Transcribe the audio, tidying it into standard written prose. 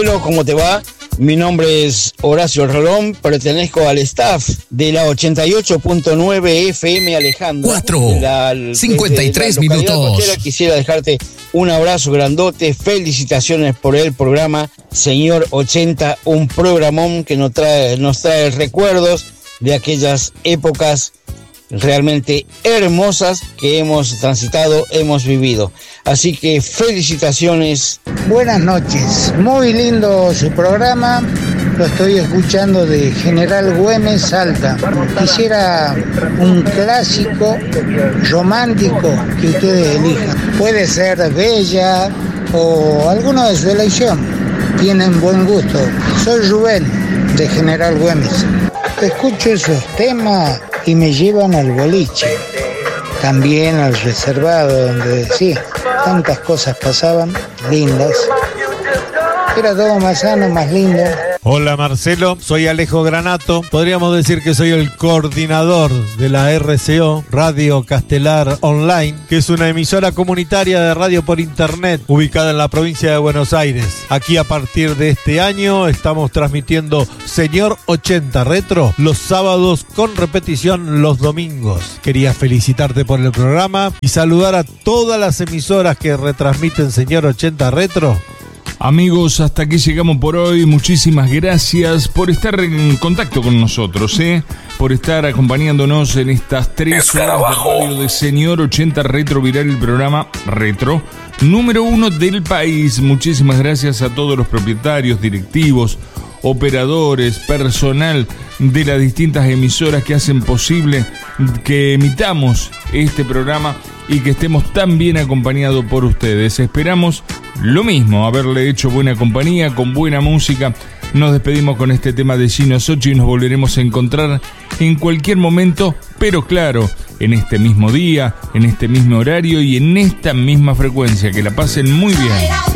¿Cómo te va? Mi nombre es Horacio Rolón, pertenezco al staff de la 88.9 FM Alejandra. 4:53 minutos. Quisiera dejarte un abrazo grandote, felicitaciones por el programa, señor 80, un programón que nos trae recuerdos de aquellas épocas realmente hermosas que hemos transitado, hemos vivido. Así que felicitaciones. Buenas noches, muy lindo su programa, lo estoy escuchando de General Güemes, Salta. Quisiera un clásico romántico que ustedes elijan. Puede ser Bella o alguno de su elección. Tienen buen gusto. Soy Rubén de General Güemes. Escucho esos temas y me llevan al boliche, también al reservado, donde sí, tantas cosas pasaban, lindas. Era todo más sano, más lindo. Hola Marcelo, soy Alejo Granato. Podríamos decir que soy el coordinador de la RCO, Radio Castelar Online, que es una emisora comunitaria de radio por internet ubicada en la provincia de Buenos Aires. Aquí a partir de este año estamos transmitiendo Señor 80 Retro los sábados con repetición los domingos. Quería felicitarte por el programa y saludar a todas las emisoras que retransmiten Señor 80 Retro. Amigos, hasta aquí llegamos por hoy. Muchísimas gracias por estar en contacto con nosotros, por estar acompañándonos en estas 3 horas de radio de Señor 80 Retro Viral, el programa Retro número 1 del país. Muchísimas gracias a todos los propietarios, directivos, operadores, personal de las distintas emisoras que hacen posible que emitamos este programa y que estemos tan bien acompañados por ustedes. Esperamos lo mismo, haberle hecho buena compañía, con buena música. Nos despedimos con este tema de Gino Sochi y nos volveremos a encontrar en cualquier momento, pero claro, en este mismo día, en este mismo horario y en esta misma frecuencia. Que la pasen muy bien.